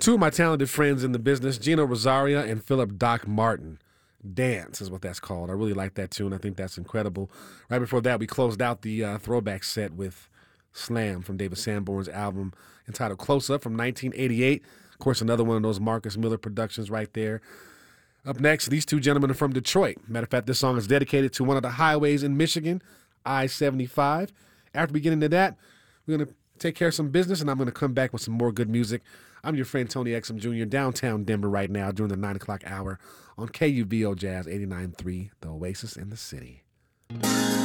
Two of my talented friends in the business, Gino Rosaria and Philip Doc Martin. Dance is what that's called. I really like that tune. I think that's incredible. Right before that, we closed out the throwback set with Slam from David Sanborn's album entitled Close Up from 1988. Of course, another one of those Marcus Miller productions right there. Up next, these two gentlemen are from Detroit. Matter of fact, this song is dedicated to one of the highways in Michigan, I-75. After we get into that, we're going to take care of some business, and I'm going to come back with some more good music. I'm your friend Tony Exum Jr. downtown Denver right now during the 9 o'clock hour on KUVO Jazz 89.3, The Oasis in the City.